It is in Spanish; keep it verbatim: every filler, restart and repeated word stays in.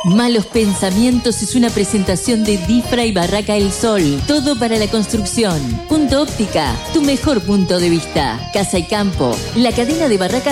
Malos Pensamientos es una presentación de Difra y Barraca El Sol. Todo para la construcción. Punto Óptica, tu mejor punto de vista. Casa y Campo, la cadena de barracas